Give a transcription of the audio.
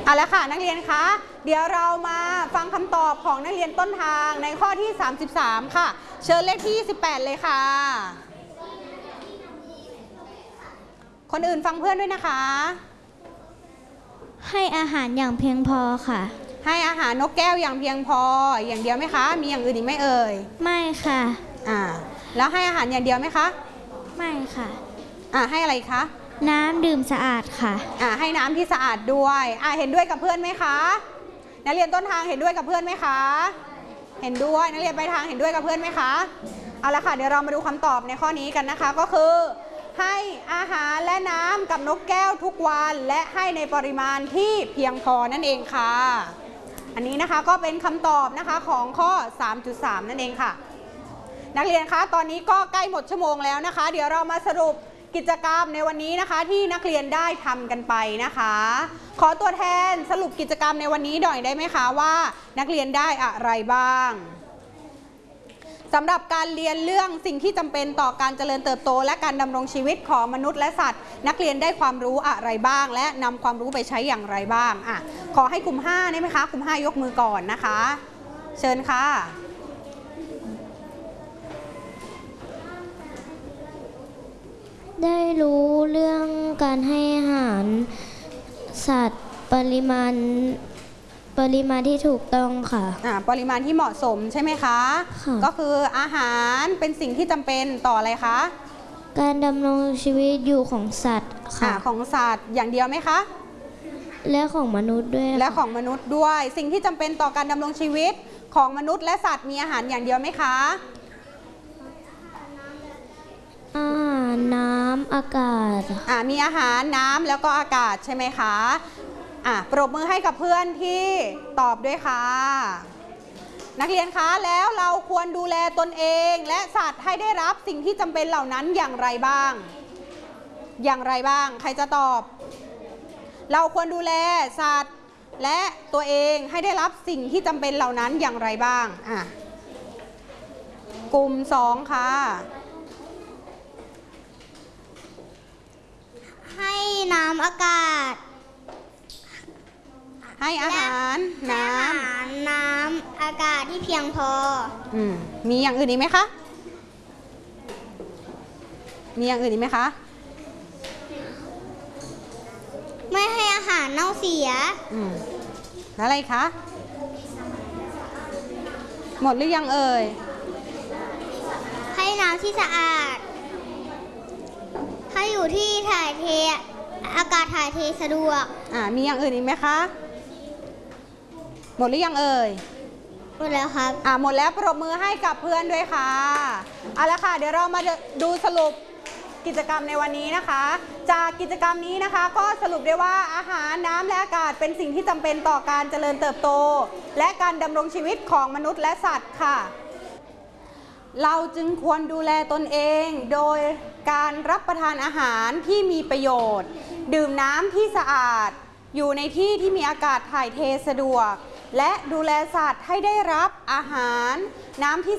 เอาละค่ะนักเรียนคะเดี๋ยวเรามาฟังคำตอบของนักเรียนต้นทางในข้อที่33ค่ะเชิญเลขที่28เลยค่ะคนอื่นฟังเพื่อนด้วยนะคะให้อาหารอย่างเพียงพอค่ะให้อาหารนกแก้วอย่างเพียงพออย่างเดียวไหมคะมีอย่างอื่นอีกไหมเอ่ยไม่ค่ะแล้วให้อาหารอย่างเดียวไหมคะไม่ค่ะให้อะไรคะน้ำดื่มสะอาดค่ะให้น้ำที่สะอาดด้วยเห็นด้วยกับเพื่อนไหมคะนักเรียนต้นทางเห็นด้วยกับเพื่อนไหมคะเห็นด้วยนักเรียนปลายทางเห็นด้วยกับเพื่อนไหมคะเอาละค่ะเดี๋ยวเรามาดูคำตอบในข้อนี้กันนะคะก็คือให้อาหารและน้ำกับนกแก้วทุกวันและให้ในปริมาณที่เพียงพอนั่นเองค่ะอันนี้นะคะก็เป็นคำตอบนะคะของข้อ 3.3 นั่นเองค่ะนักเรียนคะตอนนี้ก็ใกล้หมดชั่วโมงแล้วนะคะเดี๋ยวเรามาสรุปกิจกรรมในวันนี้นะคะที่นักเรียนได้ทำกันไปนะคะขอตัวแทนสรุปกิจกรรมในวันนี้หน่อยได้ไหมคะว่านักเรียนได้อะไรบ้างสำหรับการเรียนเรื่องสิ่งที่จำเป็นต่อการเจริญเติบโตและการดำรงชีวิตของมนุษย์และสัตว์นักเรียนได้ความรู้อะไรบ้างและนำความรู้ไปใช้อย่างไรบ้างขอให้กลุ่ม5ได้ไหมคะกลุ่ม5ยกมือก่อนนะคะเชิญค่ะได้รู้เรื่องการให้อาหารสัตว์ปริมาณที่ถูกต้องค่ะปริมาณที่เหมาะสมใช่ไหมคะก็คืออาหารเป็นสิ่งที่จำเป็นต่ออะไรคะการดำรงชีวิตอยู่ของสัตว์ค่ะของสัตว์อย่างเดียวไหมคะและของมนุษย์ด้วยและของมนุษย์ด้วยสิ่งที่จำเป็นต่อการดำรงชีวิตของมนุษย์และสัตว์มีอาหารอย่างเดียวไหมคะน้ำอากาศมีอาหารน้ำแล้วก็อากาศใช่ไหมคะปรบมือให้กับเพื่อนที่ตอบด้วยค่ะนักเรียนคะแล้วเราควรดูแลตนเองและสัตว์ให้ได้รับสิ่งที่จำเป็นเหล่านั้นอย่างไรบ้างอย่างไรบ้างใครจะตอบเราควรดูแลสัตว์และตัวเองให้ได้รับสิ่งที่จำเป็นเหล่านั้นอย่างไรบ้างกลุ่ม2ค่ะให้น้ำอากาศให้อาหารน้ำอากาศที่เพียงพอมีอย่างอื่นอีกไหมคะมีอย่างอื่นอีกไหมคะไม่ให้อาหารเน่าเสียแล้วอะไรคะหมดหรือยังเอ่ยให้น้ำที่สะอาดให้อยู่ที่ถ่ายเทอากาศถ่ายเทสะดวกมีอย่างอื่นอีกไหมคะหมดหรือยังเอ่ยหมดแล้วครับหมดแล้วปรบมือให้กับเพื่อนด้วยค่ะเอาละค่ะเดี๋ยวเรามาดูสรุปกิจกรรมในวันนี้นะคะจากกิจกรรมนี้นะคะก็สรุปได้ว่าอาหารน้ำและอากาศเป็นสิ่งที่จำเป็นต่อการเจริญเติบโตและการดำรงชีวิตของมนุษย์และสัตว์ค่ะเราจึงควรดูแลตนเองโดยการรับประทานอาหารที่มีประโยชน์ดื่มน้ำที่สะอาดอยู่ในที่ที่มีอากาศถ่ายเทสะดวกและดูแลสัตว์ให้ได้รับอาหารน้ำที่